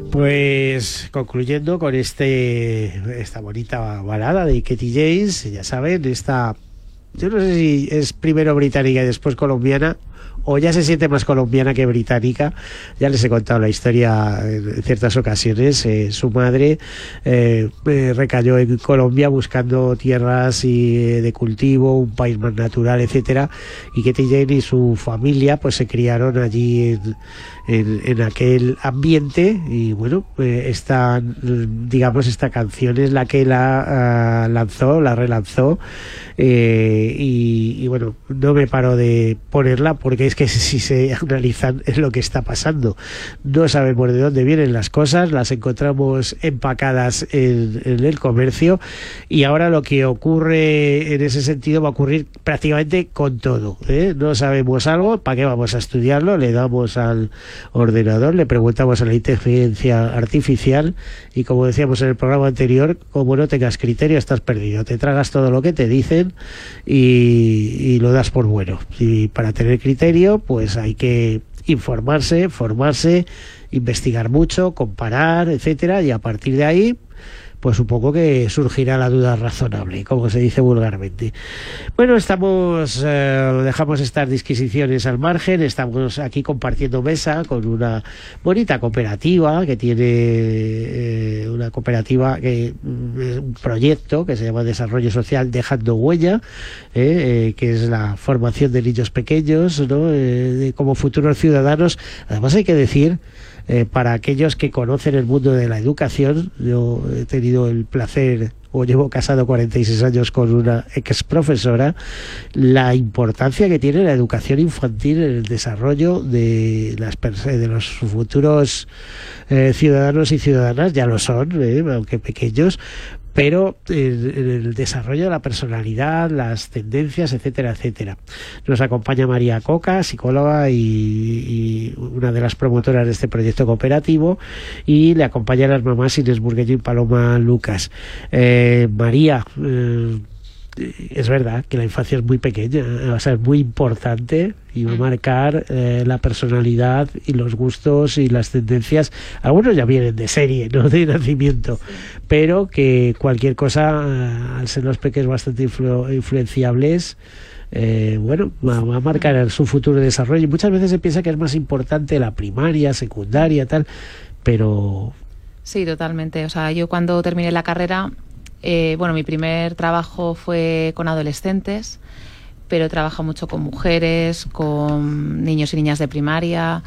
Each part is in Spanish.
Pues concluyendo con esta bonita balada de Katy James, ya saben, yo no sé si es primero británica y después colombiana, o ya se siente más colombiana que británica. Ya les he contado la historia en ciertas ocasiones. Su madre recayó en Colombia buscando tierras de cultivo, un país más natural, etcétera, y Katy Jane y su familia pues se criaron allí en aquel ambiente. Y bueno, esta canción es la que la relanzó, y bueno, no me paro de ponerla porque es que si se analizan es lo que está pasando. No sabemos de dónde vienen las cosas, las encontramos empacadas en el comercio, y ahora lo que ocurre en ese sentido va a ocurrir prácticamente con todo, ¿eh? No sabemos algo, ¿para qué vamos a estudiarlo? Le damos al ordenador, le preguntamos a la inteligencia artificial, y como decíamos en el programa anterior, como no tengas criterio estás perdido, te tragas todo lo que te dicen y lo das por bueno. Y para tener criterio pues hay que informarse, formarse, investigar mucho, comparar, etcétera, y a partir de ahí pues supongo que surgirá la duda razonable, como se dice vulgarmente. Bueno, dejamos estas disquisiciones al margen. Estamos aquí compartiendo mesa con una bonita cooperativa que tiene un proyecto que se llama Desarrollo Social Dejando Huella, que es la formación de niños pequeños, ¿no? Como futuros ciudadanos. Además hay que decir, para aquellos que conocen el mundo de la educación, yo he tenido el placer, o llevo casado 46 años con una ex profesora, la importancia que tiene la educación infantil en el desarrollo de los futuros ciudadanos y ciudadanas. Ya lo son, aunque pequeños, pero en el desarrollo de la personalidad, las tendencias, etcétera, etcétera. Nos acompaña María Coca, psicóloga y una de las promotoras de este proyecto cooperativo, y le acompañan las mamás Inés Burgueño y Paloma Lucas. María, es verdad que la infancia es muy pequeña, va a ser muy importante y va a marcar la personalidad y los gustos y las tendencias. Algunos ya vienen de serie, no de nacimiento, pero que cualquier cosa, al ser los pequeños bastante influenciables, va a marcar su futuro desarrollo. Y muchas veces se piensa que es más importante la primaria, secundaria, tal, pero... Sí, totalmente. O sea, yo cuando terminé la carrera, mi primer trabajo fue con adolescentes, pero he trabajado mucho con mujeres, con niños y niñas de primaria,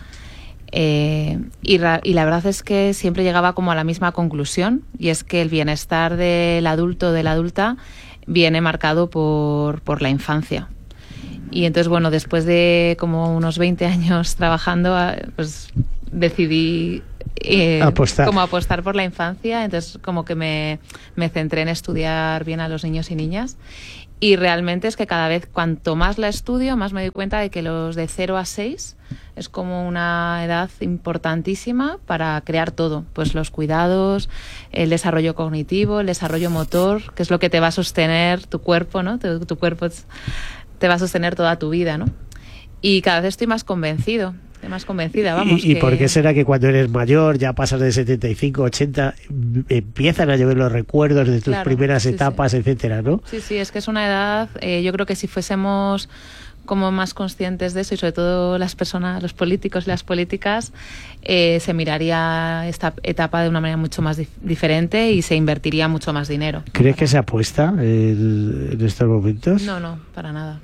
y la verdad es que siempre llegaba como a la misma conclusión, y es que el bienestar del adulto o de la adulta viene marcado por la infancia. Y entonces, bueno, después de como unos 20 años trabajando, pues decidí apostar por la infancia. Entonces como que me centré en estudiar bien a los niños y niñas, y realmente es que cada vez cuanto más la estudio, más me doy cuenta de que los de 0 a 6 es como una edad importantísima para crear todo, pues los cuidados, el desarrollo cognitivo, el desarrollo motor, que es lo que te va a sostener tu cuerpo, ¿no? Tu cuerpo te va a sostener toda tu vida, ¿no? Y cada vez estoy más convencida, vamos. ¿Y por qué será que cuando eres mayor, ya pasas de 75, 80, empiezan a llover los recuerdos de tus primeras etapas, etcétera, ¿no? Sí, es que es una edad, yo creo que si fuésemos como más conscientes de eso, y sobre todo las personas, los políticos y las políticas, se miraría esta etapa de una manera mucho más diferente y se invertiría mucho más dinero. ¿Crees que se apuesta en estos momentos? No, para nada.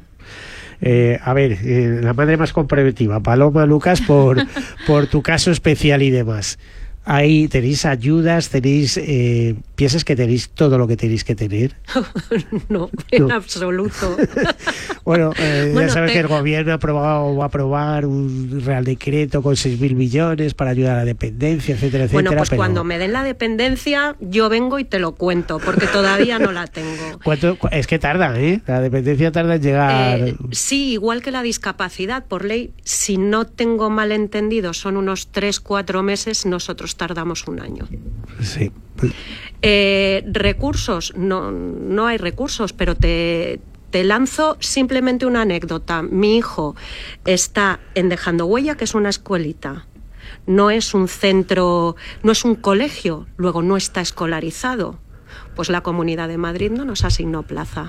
La madre más comprometida, Paloma Lucas, por tu caso especial y demás. Ahí tenéis ayudas, piensas que tenéis todo lo que tenéis que tener. No, en absoluto. Ya sabes que el gobierno va a aprobar un Real Decreto con 6.000 millones para ayudar a la dependencia, etcétera, etcétera. Bueno, pues cuando me den la dependencia, yo vengo y te lo cuento, porque todavía no la tengo. Es que tarda, ¿eh? La dependencia tarda en llegar. Sí, igual que la discapacidad, por ley, si no tengo mal entendido, son unos 3-4 meses, nosotros tardamos un año. Sí. Recursos, no hay recursos, pero te lanzo simplemente una anécdota. Mi hijo está en Dejando Huella, que es una escuelita. no es un centro, no es un colegio, luego no está escolarizado, pues la Comunidad de Madrid no nos asignó plaza.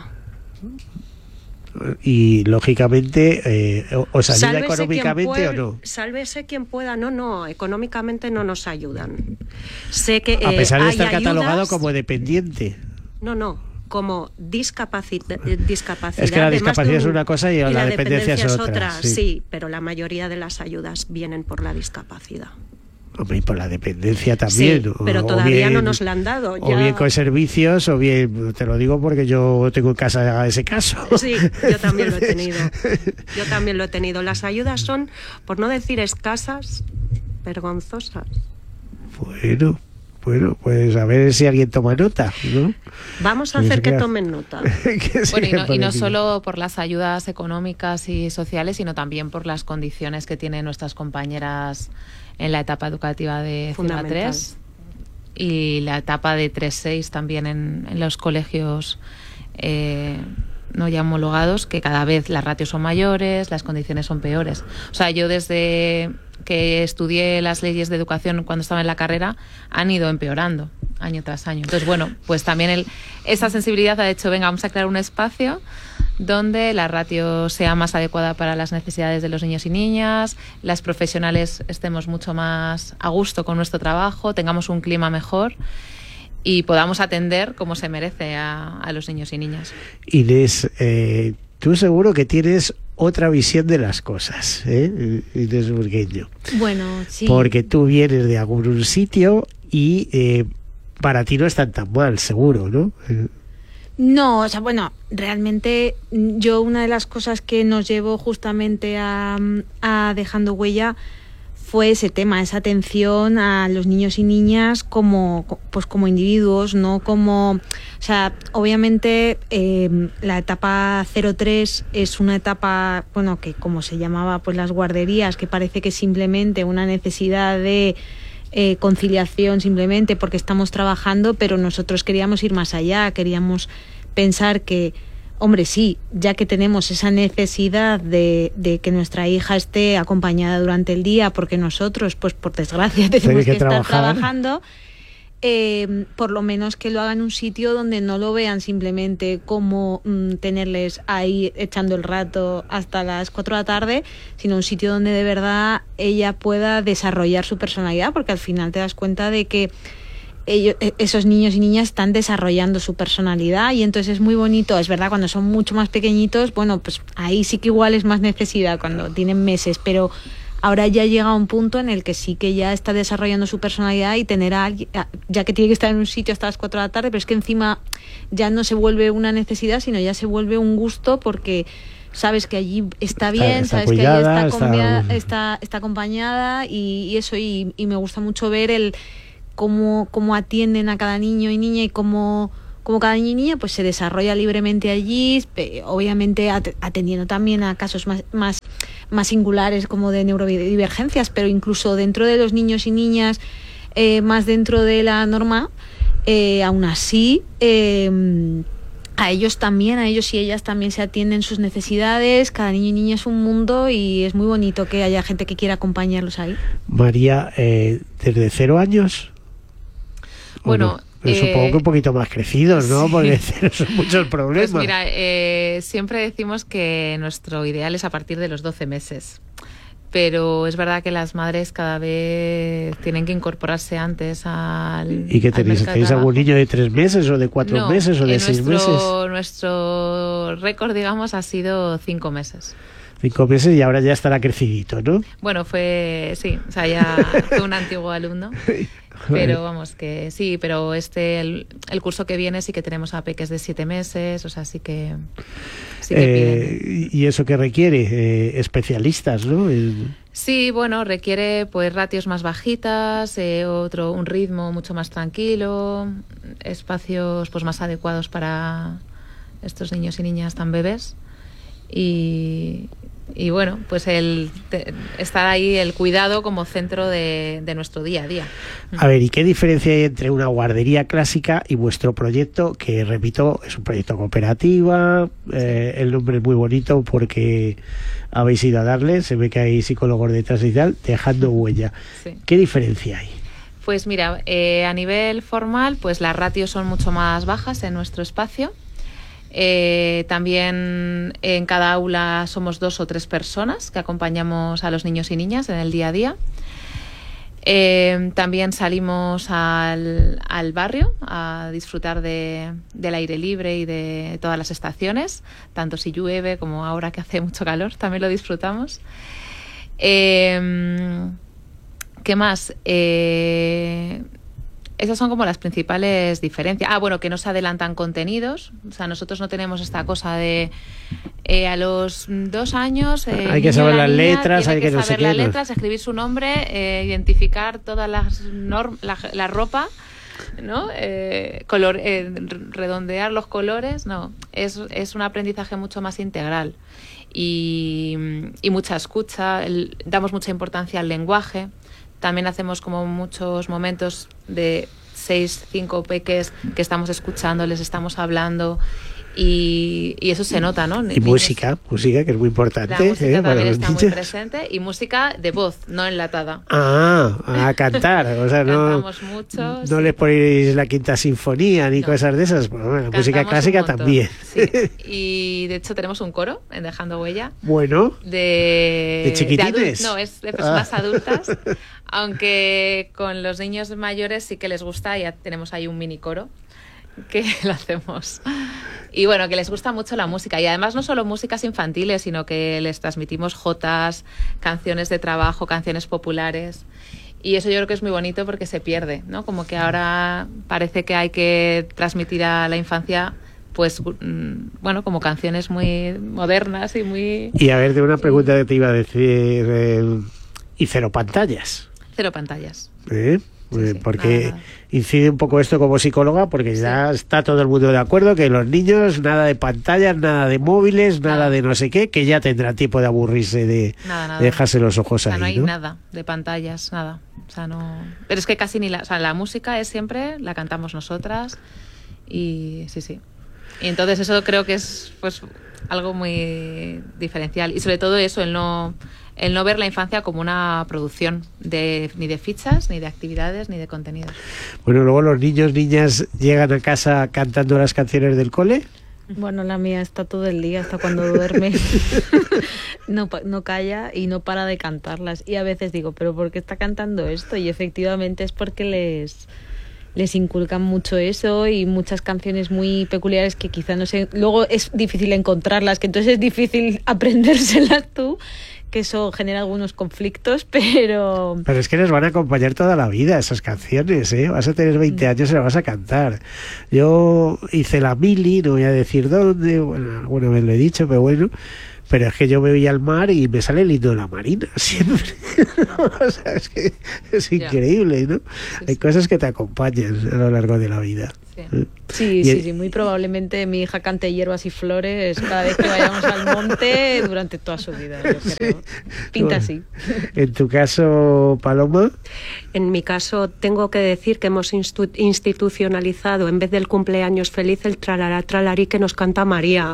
Y lógicamente os ayuda económicamente o no. Sálvese quien pueda. No, económicamente no nos ayudan. Sé que a pesar de estar hay catalogado ayudas, como dependiente. No, como discapacidad. Es que la discapacidad es una cosa y la dependencia es otra. Sí, pero la mayoría de las ayudas vienen por la discapacidad. Hombre, y por la dependencia también. Sí, pero todavía no nos la han dado. O bien con servicios, o bien, te lo digo porque yo tengo en casa ese caso. Sí, yo también lo he tenido. Las ayudas son, por no decir escasas, vergonzosas. Bueno, pues a ver si alguien toma nota, ¿no? Vamos a hacer que tomen nota. Bueno, y no solo por las ayudas económicas y sociales, sino también por las condiciones que tienen nuestras compañeras en la etapa educativa de 0-3 y la etapa de 3-6 también en los colegios no ya homologados, que cada vez las ratios son mayores, las condiciones son peores. O sea, yo desde que estudié las leyes de educación cuando estaba en la carrera han ido empeorando año tras año. Entonces, bueno, pues también esa sensibilidad ha hecho, venga, vamos a crear un espacio donde la ratio sea más adecuada para las necesidades de los niños y niñas, las profesionales estemos mucho más a gusto con nuestro trabajo, tengamos un clima mejor y podamos atender como se merece a los niños y niñas. Inés, tú seguro que tienes otra visión de las cosas, Inés Burgueño. Bueno, sí. Porque tú vienes de algún sitio y para ti no están tan mal, seguro, ¿no? No, o sea, bueno, realmente yo una de las cosas que nos llevó justamente a Dejando Huella fue ese tema, esa atención a los niños y niñas como individuos, no como, o sea, obviamente la etapa 0-3 es una etapa, bueno, que como se llamaba, pues las guarderías, que parece que es simplemente una necesidad de conciliación simplemente porque estamos trabajando, pero nosotros queríamos ir más allá, queríamos pensar que, hombre, sí, ya que tenemos esa necesidad de que nuestra hija esté acompañada durante el día, porque nosotros, pues por desgracia, tenemos que estar trabajando, por lo menos que lo hagan en un sitio donde no lo vean simplemente como tenerles ahí echando el rato hasta las 4 de la tarde, sino un sitio donde de verdad ella pueda desarrollar su personalidad, porque al final te das cuenta de que esos niños y niñas están desarrollando su personalidad y entonces es muy bonito. Es verdad, cuando son mucho más pequeñitos, bueno, pues ahí sí que igual es más necesidad cuando tienen meses, pero ahora ya llega a un punto en el que sí que ya está desarrollando su personalidad y tener a alguien, ya que tiene que estar en un sitio hasta las 4 de la tarde, pero es que encima ya no se vuelve una necesidad, sino ya se vuelve un gusto porque sabes que allí está bien, está sabes cuidada, que allí está acompañada y eso, y me gusta mucho ver cómo atienden a cada niño y niña y cómo cada niño y niña pues se desarrolla libremente allí, obviamente atendiendo también a casos más singulares como de neurodivergencias, pero incluso dentro de los niños y niñas más dentro de la norma, aún así a ellos y ellas también se atienden sus necesidades. Cada niño y niña es un mundo y es muy bonito que haya gente que quiera acompañarlos ahí. María, ¿desde 0 años? Bueno, pero supongo que un poquito más crecidos, ¿no? Sí. Porque son muchos problemas. Pues mira, siempre decimos que nuestro ideal es a partir de los 12 meses. Pero es verdad que las madres cada vez tienen que incorporarse antes al ¿Y qué tenéis? ¿Tenéis algún niño de 3 meses o de 4 meses o de 6 meses? Nuestro récord, digamos, ha sido 5 meses. 5 meses y ahora ya estará crecidito, ¿no? Bueno, ya fue un antiguo alumno. Pero vamos, que sí, pero el curso que viene sí que tenemos a peques de 7 meses, o sea, sí que piden. ¿Y eso qué requiere? Especialistas, ¿no? Sí, bueno, requiere pues ratios más bajitas, un ritmo mucho más tranquilo, espacios pues más adecuados para estos niños y niñas tan bebés y Y bueno, pues estar ahí, el cuidado como centro de nuestro día a día. A ver, ¿y qué diferencia hay entre una guardería clásica y vuestro proyecto? Que, repito, es un proyecto cooperativa, el nombre es muy bonito porque habéis ido a darle, se ve que hay psicólogos detrás y tal, dejando huella. Sí. ¿Qué diferencia hay? Pues mira, a nivel formal, pues las ratios son mucho más bajas en nuestro espacio. También en cada aula somos 2 o 3 personas que acompañamos a los niños y niñas en el día a día. También salimos al barrio a disfrutar del aire libre y de todas las estaciones, tanto si llueve como ahora que hace mucho calor, también lo disfrutamos. ¿Qué más? Esas son como las principales diferencias. Bueno, que no se adelantan contenidos. O sea, nosotros no tenemos esta cosa de a los 2 años hay que saber las letras, hay que no sé saber qué, las letras, escribir su nombre, identificar todas la ropa, ¿no? Redondear los colores. No, es un aprendizaje mucho más integral y mucha escucha. Damos mucha importancia al lenguaje. También hacemos como muchos momentos de 6-5 peques que estamos escuchando, les estamos hablando y eso se nota, ¿no? Y música, que es muy importante. La música para también los está niños. muy presente y música de voz, no enlatada. A cantar, o sea, Cantamos mucho. no Sí. les ponéis la Quinta Sinfonía ni cosas de esas. Bueno, música Cantamos clásica un montón. también. Sí. Y de hecho tenemos un coro en Dejando Huella. Bueno, ¿De chiquitines? No, es de personas adultas, aunque con los niños mayores sí que les gusta, ya tenemos ahí un mini coro que lo hacemos. Y bueno, que les gusta mucho la música. Y además no solo músicas infantiles, sino que les transmitimos jotas, canciones de trabajo, canciones populares. Y eso yo creo que es muy bonito porque se pierde, ¿no? Como que ahora parece que hay que transmitir a la infancia, pues, bueno, como canciones muy modernas y muy... Y a ver, de una pregunta que te iba a decir, y 0 pantallas. 0 pantallas. Sí, porque nada. incide un poco esto como psicóloga, porque ya está todo el mundo de acuerdo que los niños, nada de pantallas, nada de móviles, nada de no sé qué, que ya tendrán tiempo de aburrirse de dejarse los ojos ahí, no hay ¿no? nada de pantallas, nada. O sea, no... Pero es que casi ni la música es siempre, la cantamos nosotras y sí. Y entonces eso creo que es pues algo muy diferencial. Y sobre todo eso, el no ver la infancia como una producción ni de fichas, ni de actividades, ni de contenidos. Bueno, luego los niños, niñas llegan a casa cantando las canciones del cole. Bueno, la mía está todo el día, hasta cuando duerme. No calla y no para de cantarlas. Y a veces digo, ¿pero por qué está cantando esto? Y efectivamente es porque les inculcan mucho eso y muchas canciones muy peculiares que quizá no sé. Luego es difícil encontrarlas, que entonces es difícil aprendérselas tú, que eso genera algunos conflictos, pero es que les van a acompañar toda la vida esas canciones, ¿eh? Vas a tener 20 años y las vas a cantar. Yo hice la mili, no voy a decir dónde, bueno, alguna vez lo he dicho, pero bueno, pero es que yo me voy al mar y me sale el himno de la Marina siempre. O sea, es que es increíble, ¿no? Hay cosas que te acompañan a lo largo de la vida. Sí, muy probablemente mi hija cante Hierbas y Flores cada vez que vayamos al monte durante toda su vida, yo creo. Pinta así. En tu caso, Paloma. En mi caso, tengo que decir que hemos institucionalizado, en vez del cumpleaños feliz, el tralará, tralarí que nos canta María.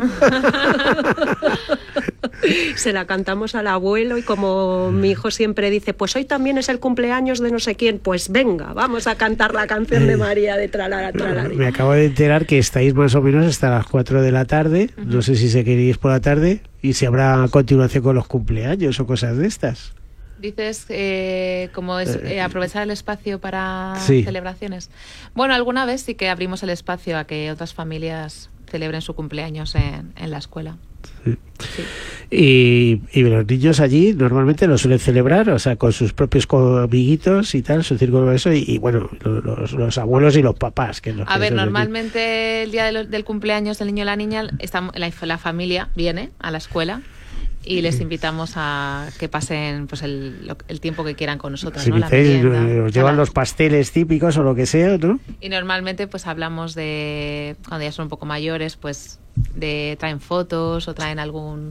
Se la cantamos al abuelo y como mi hijo siempre dice, pues hoy también es el cumpleaños de no sé quién, pues venga, vamos a cantar la canción de María de tralará, tralarí. Me acabo de enterar que estáis más o menos hasta las 4 de la tarde, no sé si se queréis por la tarde y si habrá continuación con los cumpleaños o cosas de estas. Dices como es aprovechar el espacio para celebraciones. Bueno, alguna vez sí que abrimos el espacio a que otras familias celebren su cumpleaños en la escuela. Sí. Y los niños allí normalmente lo suelen celebrar, o sea, con sus propios amiguitos y tal, su círculo de eso, y bueno, los abuelos y los papás. A ver, normalmente el día del cumpleaños del niño o la niña, la familia viene a la escuela y les invitamos a que pasen pues el tiempo que quieran con nosotros, ¿no? Os llevan los pasteles típicos o lo que sea, ¿no? Y normalmente pues hablamos de, cuando ya son un poco mayores, pues traen fotos o traen algún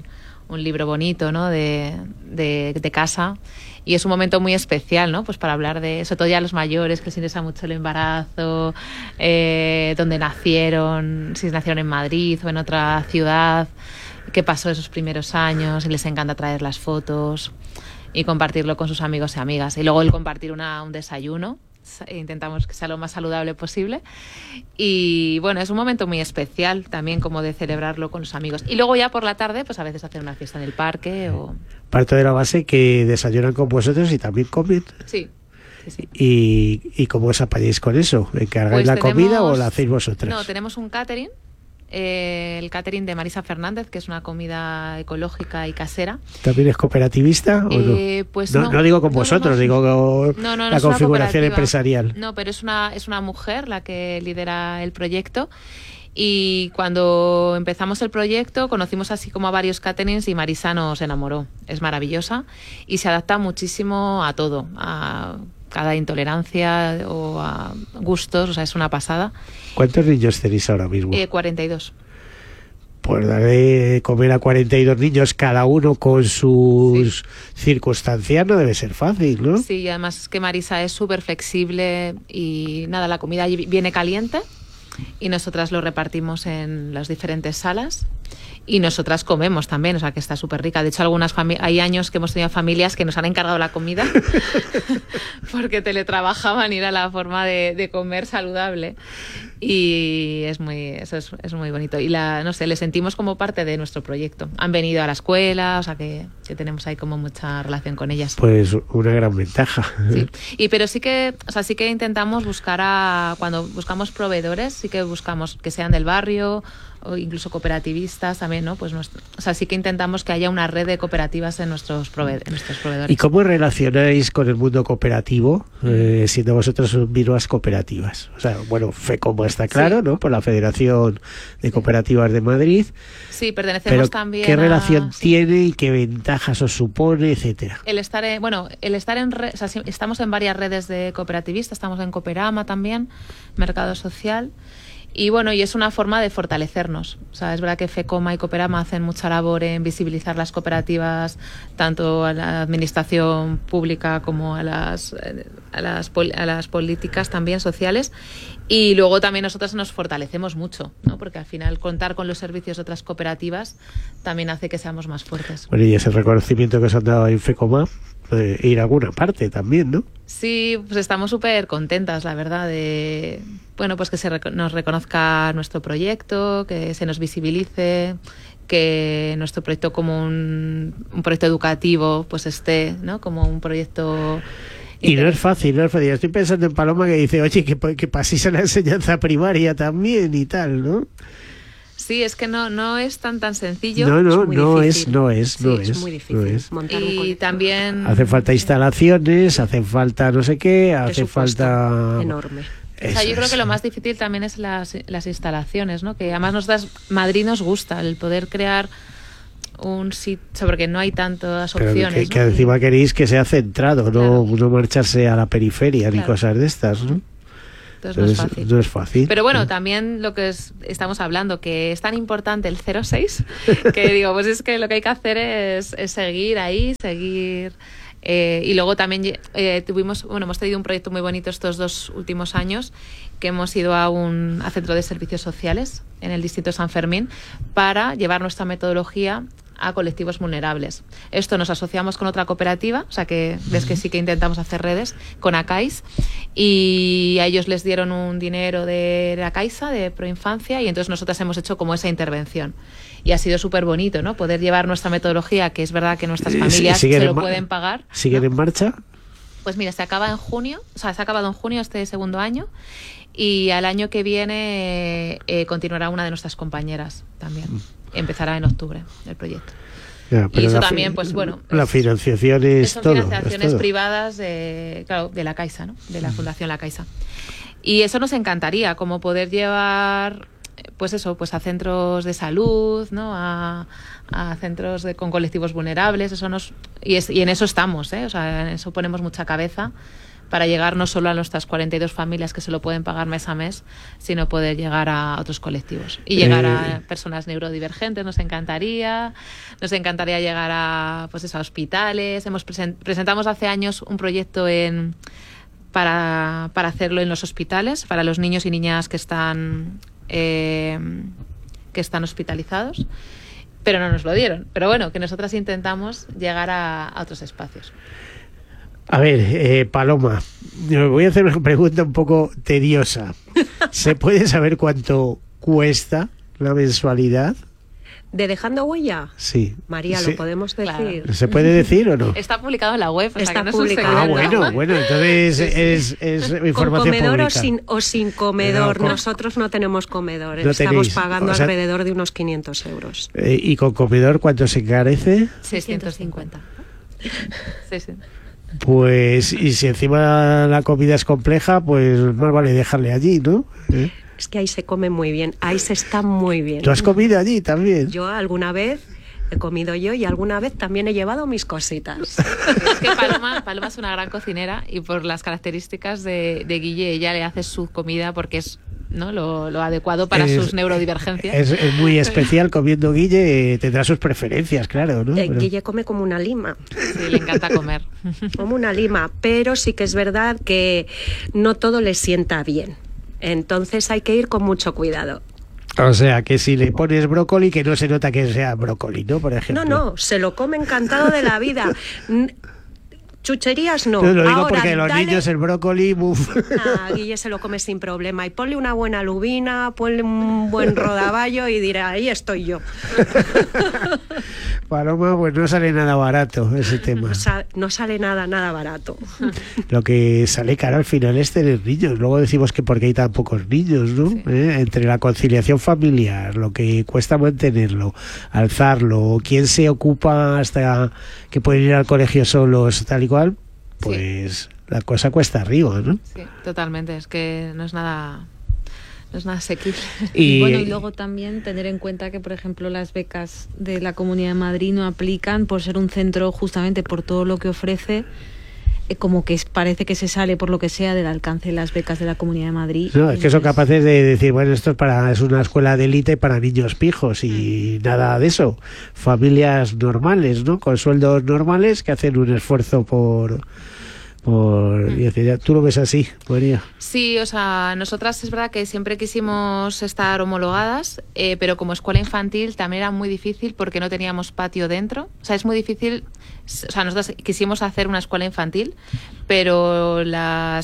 un libro bonito, ¿no? de casa. Y es un momento muy especial, ¿no? Pues para hablar de, sobre todo ya los mayores, que les interesa mucho el embarazo, dónde nacieron, si nacieron en Madrid o en otra ciudad, qué pasó esos primeros años, y les encanta traer las fotos y compartirlo con sus amigos y amigas. Y luego el compartir un desayuno, intentamos que sea lo más saludable posible. Y bueno, es un momento muy especial también, como de celebrarlo con los amigos. Y luego ya por la tarde, pues a veces hacer una fiesta en el parque o... Parto de la base que desayunan con vosotros y también comen. Sí. Sí. ¿Y cómo os apañáis con eso? ¿Encargáis Pues la comida o la hacéis vosotras? No, tenemos un catering. El catering de Marisa Fernández, que es una comida ecológica y casera. ¿También es cooperativista o no? Pues no digo con vosotros, digo con la configuración empresarial. No, pero es una mujer la que lidera el proyecto. Y cuando empezamos el proyecto conocimos así como a varios caterings y Marisa nos enamoró. Es maravillosa y se adapta muchísimo a todo, a cada intolerancia o a gustos, o sea, es una pasada. ¿Cuántos niños tenéis ahora mismo? 42. Pues dar de comer a 42 niños, cada uno con sus circunstancias, no debe ser fácil, ¿no? Sí, y además es que Marisa es súper flexible y nada, la comida viene caliente y nosotras lo repartimos en las diferentes salas y nosotras comemos también, o sea que está súper rica. De hecho, hay años que hemos tenido familias que nos han encargado la comida porque teletrabajaban y era la forma de comer saludable. Y es muy bonito. Y no sé, le sentimos como parte de nuestro proyecto. Han venido a la escuela, o sea que tenemos ahí como mucha relación con ellas. Pues una gran ventaja. Sí. Pero sí que intentamos buscar cuando buscamos proveedores, sí que buscamos que sean del barrio o incluso cooperativistas también, ¿no? Pues sí que intentamos que haya una red de cooperativas en nuestros proveedores. ¿Y cómo relacionáis con el mundo cooperativo, siendo vosotros mismas cooperativas? O sea, bueno, FECOMA está claro, ¿no? Por la Federación de Cooperativas de Madrid. Sí, pertenecemos pero también ¿qué relación tiene y qué ventajas os supone, etcétera? Estamos en varias redes de cooperativistas, estamos en Cooperama también, Mercado Social. Y bueno, y es una forma de fortalecernos. O sea, es verdad que FECOMA y Cooperama hacen mucha labor en visibilizar las cooperativas, tanto a la administración pública como a las políticas también sociales. Y luego también nosotros nos fortalecemos mucho, ¿no? Porque al final contar con los servicios de otras cooperativas también hace que seamos más fuertes. Bueno, y ese reconocimiento que os han dado en FECOMA, ir a alguna parte también, ¿no? Sí, pues estamos súper contentas, la verdad, de pues que nos reconozca nuestro proyecto, que se nos visibilice, que nuestro proyecto como un proyecto educativo pues esté, ¿no? Como un proyecto... Y no es fácil. Estoy pensando en Paloma que dice, oye, que paséis a la enseñanza primaria también y tal, ¿no? Sí, es que no es tan sencillo. No es muy difícil montar un colectivo. Y también hacen falta instalaciones, hacen falta no sé qué, hace falta enorme. O sea, yo creo que lo más difícil también es las instalaciones, ¿no? Que además Madrid nos gusta el poder crear un sitio, porque no hay tantas opciones. Que encima queréis que sea centrado, claro. no marcharse a la periferia, claro, ni cosas de estas, ¿no? Entonces no es fácil. Pero bueno, también lo que estamos hablando, que es tan importante el 06, que digo, pues es que lo que hay que hacer es seguir ahí, y luego también hemos tenido un proyecto muy bonito estos 2 últimos años, que hemos ido a Centro de Servicios Sociales en el distrito de San Fermín para llevar nuestra metodología a colectivos vulnerables. Esto nos asociamos con otra cooperativa, o sea que ves que sí que intentamos hacer redes con ACAIS, y a ellos les dieron un dinero de la Caixa, de Proinfancia, y entonces nosotras hemos hecho como esa intervención. Y ha sido súper bonito, ¿no? Poder llevar nuestra metodología, que es verdad que nuestras familias se lo pueden pagar. ¿Siguen, ¿no?, en marcha? Pues mira, se ha acabado en junio este segundo año, y al año que viene continuará una de nuestras compañeras también. Empezará en octubre el proyecto. Ya, y eso también, pues bueno... La financiación es todo. Son financiaciones privadas de la Caixa, ¿no? De la Fundación La Caixa. Y eso nos encantaría, como poder llevar... pues a centros de salud, ¿no? A centros con colectivos vulnerables, y en eso estamos, ¿eh? O sea, en eso ponemos mucha cabeza para llegar no solo a nuestras 42 familias que se lo pueden pagar mes a mes, sino poder llegar a otros colectivos y llegar a personas neurodivergentes. Nos encantaría llegar a, pues eso, a hospitales. Presentamos hace años un proyecto para hacerlo en los hospitales, para los niños y niñas que están hospitalizados, pero no nos lo dieron. Pero bueno, que nosotras intentamos llegar a otros espacios. A ver, Paloma, voy a hacer una pregunta un poco tediosa. ¿Se puede saber cuánto cuesta la mensualidad? ¿De Dejando Huella? Sí. María, sí. ¿lo podemos decir? Claro. ¿Se puede decir o no? Está publicado en la web. Está o sea, que no publicado. es un secreto. Bueno, entonces es ¿Con información comedor pública. o sin comedor? No, Nosotros no tenemos comedor. No Estamos tenéis, pagando o sea, alrededor de unos 500 euros. ¿Y con comedor cuánto se encarece? 650. Sí. Pues, y si encima la comida es compleja, pues más vale dejarle allí, ¿no? Es que ahí se come muy bien, ahí se está muy bien. ¿Tú has comido allí también? Yo alguna vez he comido yo y alguna vez también he llevado mis cositas. Es que Paloma es una gran cocinera y por las características de Guille, ella le hace su comida porque es, ¿no?, lo adecuado para sus neurodivergencias. Es muy especial comiendo Guille, tendrá sus preferencias, claro, ¿no? Pero... Guille come como una lima. Sí, le encanta comer. Como una lima, pero sí que es verdad que no todo le sienta bien. Entonces hay que ir con mucho cuidado. O sea, que si le pones brócoli, que no se nota que sea brócoli, ¿no? Por ejemplo. No, se lo come encantado de la vida. Chucherías no. Yo lo digo ahora, porque los niños el brócoli, uf. Guille se lo come sin problema. Y ponle una buena lubina, ponle un buen rodaballo y dirá, ahí estoy yo. Paloma, pues no sale nada barato ese tema. No sale nada barato. Lo que sale caro al final es tener niños. Luego decimos que porque hay tan pocos niños, ¿no? Sí. Entre la conciliación familiar, lo que cuesta mantenerlo, alzarlo, quién se ocupa hasta que pueden ir al colegio solos, tal y cual, pues la cosa cuesta arriba, ¿no? Sí, totalmente. Es que no es nada asequible. Y bueno, y luego también tener en cuenta que, por ejemplo, las becas de la Comunidad de Madrid no aplican por ser un centro, justamente por todo lo que ofrece, como que parece que se sale por lo que sea del alcance de las becas de la Comunidad de Madrid. No, es que son capaces de decir, bueno, esto es una escuela de élite para niños pijos y nada de eso. Familias normales, ¿no? Con sueldos normales que hacen un esfuerzo por y decir, ¿tú lo ves así, María? Sí, o sea, nosotras es verdad que siempre quisimos estar homologadas, pero como escuela infantil también era muy difícil porque no teníamos patio dentro. O sea, es muy difícil. O sea, nosotros quisimos hacer una escuela infantil, pero o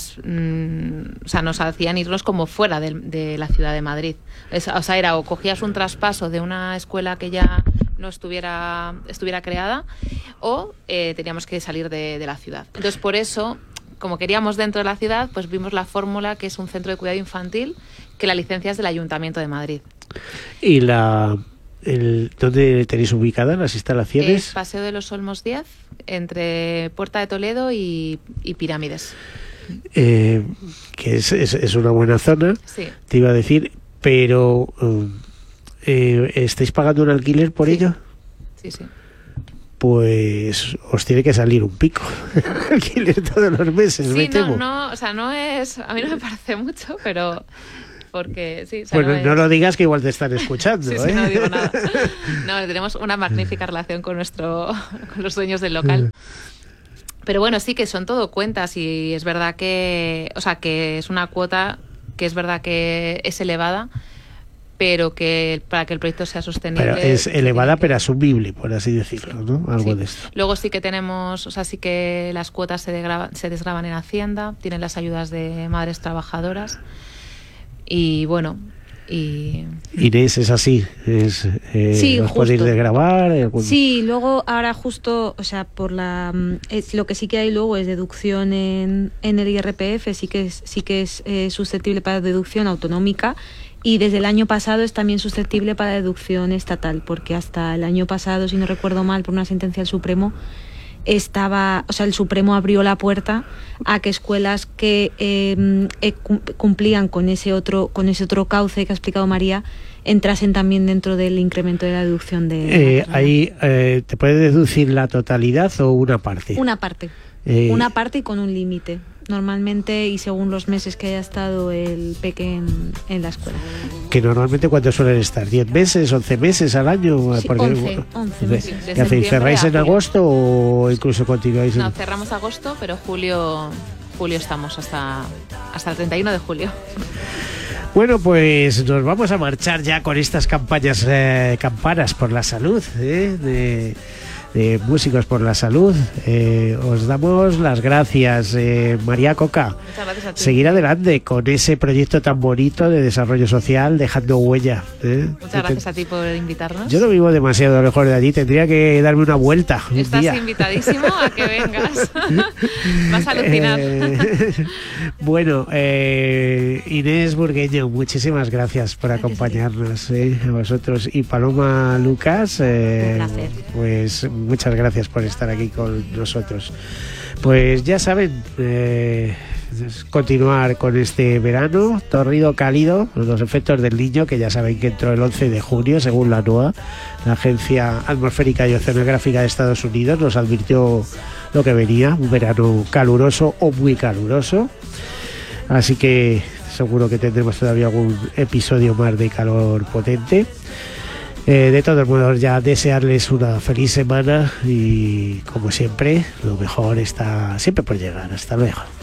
sea, nos hacían irnos como fuera de la ciudad de Madrid. O sea, era o cogías un traspaso de una escuela que ya no estuviera creada o teníamos que salir de la ciudad. Entonces, por eso, como queríamos dentro de la ciudad, pues vimos la fórmula que es un centro de cuidado infantil, que la licencia es del Ayuntamiento de Madrid. ¿Y dónde tenéis ubicadas las instalaciones? Es Paseo de los Olmos 10, entre Puerta de Toledo y Pirámides. Que es una buena zona, Sí. te iba a decir, pero ¿estáis pagando un alquiler por ello? Sí. Pues os tiene que salir un pico alquiler todos los meses, me temo. O sea, no es, a mí no me parece mucho, pero porque sí. O sea, Bueno, no lo digas que igual te están escuchando. Sí, no digo nada. No, tenemos una magnífica relación con los dueños del local. Pero bueno, sí que son todo cuentas y es verdad que, o sea, que es una cuota que es verdad que es elevada, pero que para que el proyecto sea sostenible... Pero es elevada, pero asumible, por así decirlo, ¿no? Algo de esto. Luego sí que tenemos, o sea, sí que las cuotas se desgravan en Hacienda, tienen las ayudas de madres trabajadoras y bueno... Inés, es así, sí, os podéis desgravar. Sí, luego ahora justo, o sea, por lo que sí que hay luego es deducción en el IRPF, sí que es susceptible para deducción autonómica. Y desde el año pasado es también susceptible para deducción estatal, porque hasta el año pasado, si no recuerdo mal, por una sentencia del Supremo, el Supremo abrió la puerta a que escuelas que cumplían con ese otro cauce que ha explicado María entrasen también dentro del incremento de la deducción de ahí ¿te puede deducir la totalidad o una parte? Una parte y con un límite. normalmente, y según los meses que haya estado el peque en la escuela. Que normalmente, ¿cuántos suelen estar? ¿10 meses, 11 meses al año? Sí, Porque, 11 meses. ¿Qué hacéis? ¿Cerráis en agosto o incluso continuáis? No, cerramos agosto, pero julio estamos hasta el 31 de julio. Bueno, pues nos vamos a marchar ya con estas campañas, campanas por la salud, de Músicos por la Salud. Os damos las gracias, María Coca. Muchas gracias a ti. Seguir adelante con ese proyecto tan bonito de desarrollo social, dejando huella. Muchas gracias a ti por invitarnos. Yo no vivo demasiado lejos de allí, tendría que darme una vuelta un Estás día. invitadísimo a que vengas. Vas a alucinar. Bueno, Inés Burgueño, muchísimas gracias por acompañarnos, a vosotros. Y Paloma Lucas, Un placer. pues muchas gracias por estar aquí con nosotros. Pues ya saben, continuar con este verano tórrido, cálido, los efectos del Niño, que ya saben que entró el 11 de junio, según la NOAA, la Agencia Atmosférica y Oceanográfica de Estados Unidos, nos advirtió lo que venía, un verano caluroso o muy caluroso. Así que seguro que tendremos todavía algún episodio más de calor potente. De todos modos, ya desearles una feliz semana y, como siempre, lo mejor está siempre por llegar. Hasta luego.